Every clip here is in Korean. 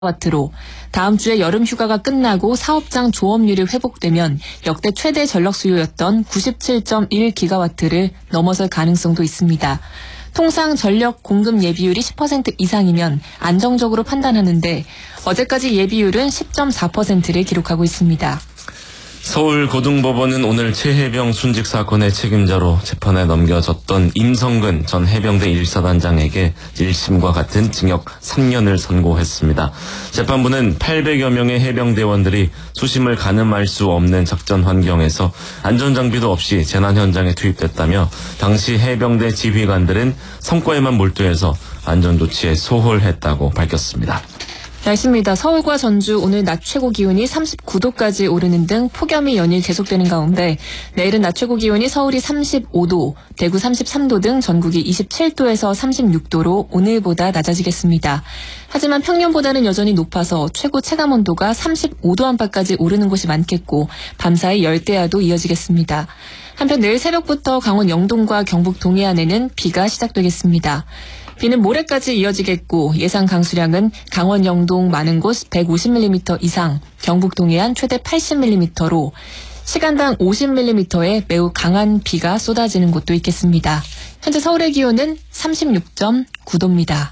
와트로 다음 주에 여름 휴가가 끝나고 사업장 조업률이 회복되면 역대 최대 전력 수요였던 97.1기가와트를 넘어설 가능성도 있습니다. 통상 전력 공급 예비율이 10% 이상이면 안정적으로 판단하는데 어제까지 예비율은 10.4%를 기록하고 있습니다. 서울고등법원은 오늘 최해병 순직 사건의 책임자로 재판에 넘겨졌던 임성근 전 해병대 1사단장에게 1심과 같은 징역 3년을 선고했습니다. 재판부는 800여 명의 해병대원들이 수심을 가늠할 수 없는 작전 환경에서 안전장비도 없이 재난 현장에 투입됐다며 당시 해병대 지휘관들은 성과에만 몰두해서 안전조치에 소홀했다고 밝혔습니다. 날씨입니다. 서울과 전주 오늘 낮 최고 기온이 39도까지 오르는 등 폭염이 연일 계속되는 가운데 내일은 낮 최고 기온이 서울이 35도, 대구 33도 등 전국이 27도에서 36도로 오늘보다 낮아지겠습니다. 하지만 평년보다는 여전히 높아서 최고 체감온도가 35도 안팎까지 오르는 곳이 많겠고 밤사이 열대야도 이어지겠습니다. 한편 내일 새벽부터 강원 영동과 경북 동해안에는 비가 시작되겠습니다. 비는 모레까지 이어지겠고 예상 강수량은 강원 영동 많은 곳 150mm 이상, 경북 동해안 최대 80mm로 시간당 50mm의 매우 강한 비가 쏟아지는 곳도 있겠습니다. 현재 서울의 기온은 36.9도입니다.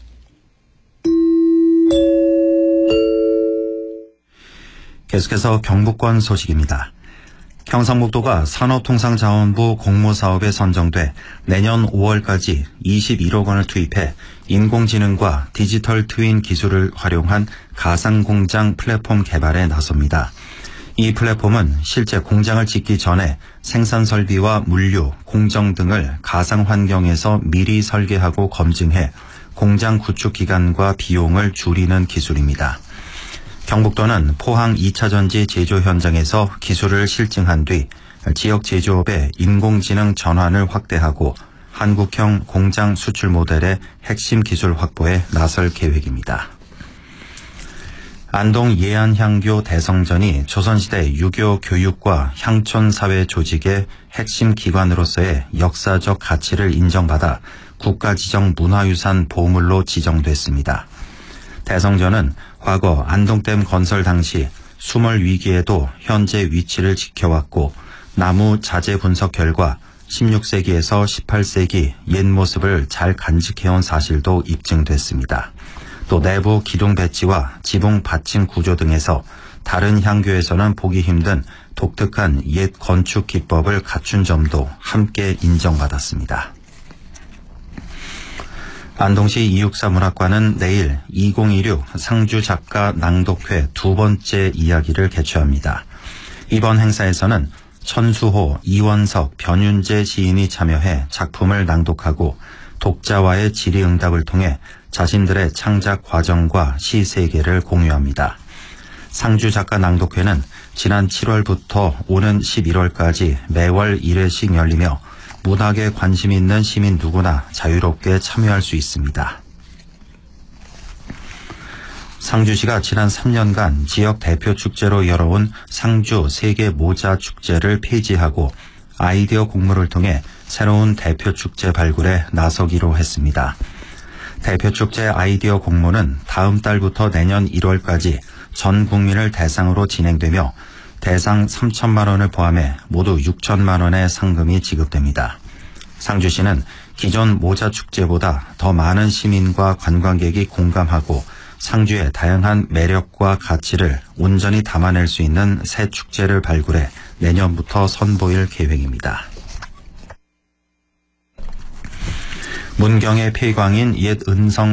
계속해서 경북권 소식입니다. 경상북도가 산업통상자원부 공모사업에 선정돼 내년 5월까지 21억 원을 투입해 인공지능과 디지털 트윈 기술을 활용한 가상공장 플랫폼 개발에 나섭니다. 이 플랫폼은 실제 공장을 짓기 전에 생산 설비와 물류, 공정 등을 가상 환경에서 미리 설계하고 검증해 공장 구축 기간과 비용을 줄이는 기술입니다. 경북도는 포항 2차전지 제조 현장에서 기술을 실증한 뒤 지역 제조업의 인공지능 전환을 확대하고 한국형 공장 수출 모델의 핵심 기술 확보에 나설 계획입니다. 안동 예안향교 대성전이 조선시대 유교 교육과 향촌사회 조직의 핵심 기관으로서의 역사적 가치를 인정받아 국가지정 문화유산 보물로 지정됐습니다. 대성전은 과거 안동댐 건설 당시 수몰 위기에도 현재 위치를 지켜왔고 나무 자재 분석 결과 16세기에서 18세기 옛 모습을 잘 간직해온 사실도 입증됐습니다. 또 내부 기둥 배치와 지붕 받침 구조 등에서 다른 향교에서는 보기 힘든 독특한 옛 건축 기법을 갖춘 점도 함께 인정받았습니다. 안동시 이육사 문학관은 내일 2016 상주 작가 낭독회 두 번째 이야기를 개최합니다. 이번 행사에서는 천수호, 이원석, 변윤재 시인이 참여해 작품을 낭독하고 독자와의 질의응답을 통해 자신들의 창작 과정과 시 세계를 공유합니다. 상주 작가 낭독회는 지난 7월부터 오는 11월까지 매월 1회씩 열리며 문학에 관심 있는 시민 누구나 자유롭게 참여할 수 있습니다. 상주시가 지난 3년간 지역 대표 축제로 열어온 상주 세계 모자 축제를 폐지하고 아이디어 공모를 통해 새로운 대표 축제 발굴에 나서기로 했습니다. 대표 축제 아이디어 공모는 다음 달부터 내년 1월까지 전 국민을 대상으로 진행되며 대상 3천만 원을 포함해 모두 6천만 원의 상금이 지급됩니다. 상주시는 기존 모자 축제보다 더 많은 시민과 관광객이 공감하고 상주의 다양한 매력과 가치를 온전히 담아낼 수 있는 새 축제를 발굴해 내년부터 선보일 계획입니다. 문경의 폐광인 옛 은성